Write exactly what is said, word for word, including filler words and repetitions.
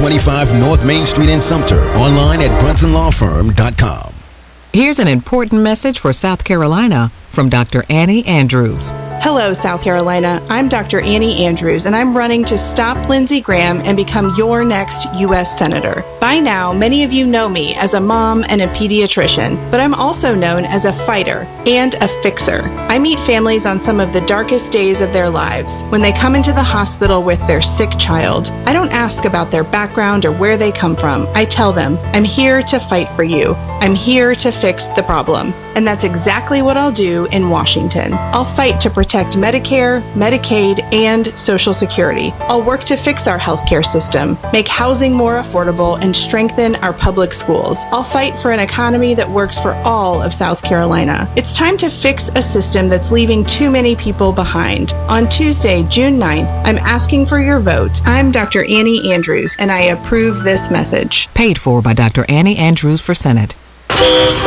twenty-five North Main Street in Sumter. Online at brunson law firm dot com. Here's an important message for South Carolina from Doctor Annie Andrews. Hello, South Carolina. I'm Doctor Annie Andrews, and I'm running to stop Lindsey Graham and become your next U S Senator. By now, many of you know me as a mom and a pediatrician, but I'm also known as a fighter and a fixer. I meet families on some of the darkest days of their lives when they come into the hospital with their sick child. I don't ask about their background or where they come from. I tell them, I'm here to fight for you. I'm here to fix the problem. And that's exactly what I'll do in Washington. I'll fight to protect Medicare, Medicaid, and Social Security. I'll work to fix our healthcare system, make housing more affordable, and strengthen our public schools. I'll fight for an economy that works for all of South Carolina. It's time to fix a system that's leaving too many people behind. On Tuesday, June ninth, I'm asking for your vote. I'm Doctor Annie Andrews, and I approve this message. Paid for by Doctor Annie Andrews for Senate.